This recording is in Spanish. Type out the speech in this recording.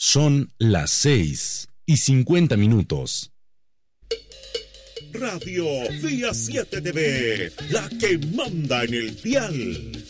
Son las 6:50. Radio Vía 7 TV, la que manda en el dial.